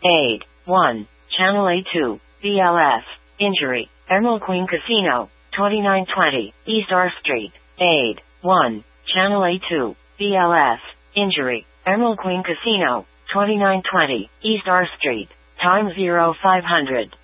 Aid. 1. Channel A2. BLS. Injury. Emerald Queen Casino. 2920. East R Street. Aid. 1. Channel A2. BLS. Injury. Emerald Queen Casino. 2920. East R Street. Time 0500.